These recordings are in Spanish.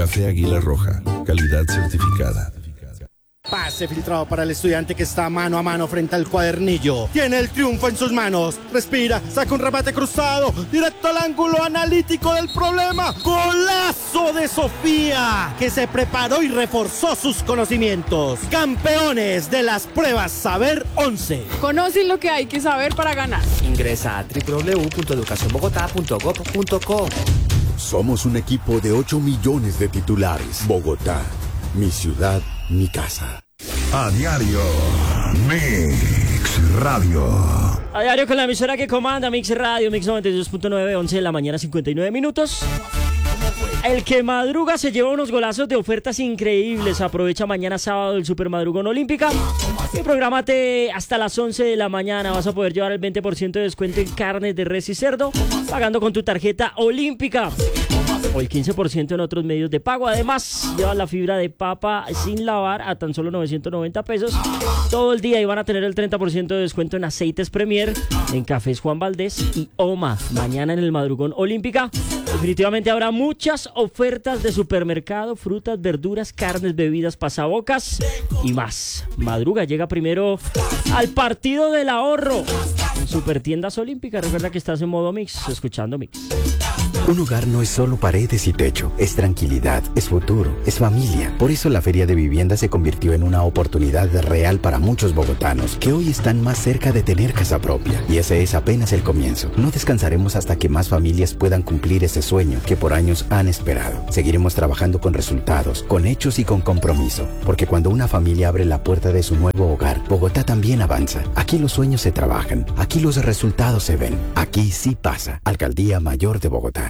Café Águila Roja, calidad certificada. Pase filtrado para el estudiante que está mano a mano frente al cuadernillo. Tiene el triunfo en sus manos. Respira, saca un remate cruzado, directo al ángulo analítico del problema. ¡Golazo de Sofía! Que se preparó y reforzó sus conocimientos. Campeones de las pruebas Saber 11. Conocen lo que hay que saber para ganar. Ingresa a www.educacionbogotá.gov.co. Somos un equipo de 8 millones de titulares. Bogotá, mi ciudad, mi casa. A diario, Mix Radio. A diario con la emisora que comanda, Mix Radio, Mix 92.9, 11 de la mañana, 59 minutos. El que madruga se lleva unos golazos de ofertas increíbles. Aprovecha mañana sábado el Super Madrugón Olímpica y prográmate hasta las 11 de la mañana. Vas a poder llevar el 20% de descuento en carnes de res y cerdo pagando con tu tarjeta olímpica. O el 15% en otros medios de pago. Además, lleva la fibra de papa sin lavar a tan solo 990 pesos todo el día y van a tener el 30% de descuento en aceites Premier, en cafés Juan Valdés y Oma. Mañana en el Madrugón Olímpica definitivamente habrá muchas ofertas de supermercado, frutas, verduras, carnes, bebidas, pasabocas y más. Madruga llega primero al partido del ahorro en Supertiendas Olímpicas. Recuerda que estás en modo Mix, escuchando Mix. Un hogar no es solo paredes y techo, es tranquilidad, es futuro, es familia. Por eso la Feria de Vivienda se convirtió en una oportunidad real para muchos bogotanos que hoy están más cerca de tener casa propia. Y ese es apenas el comienzo. No descansaremos hasta que más familias puedan cumplir ese sueño que por años han esperado. Seguiremos trabajando con resultados, con hechos y con compromiso. Porque cuando una familia abre la puerta de su nuevo hogar, Bogotá también avanza. Aquí los sueños se trabajan, aquí los resultados se ven. Aquí sí pasa. Alcaldía Mayor de Bogotá.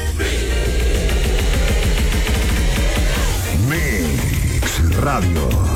Mix Radio.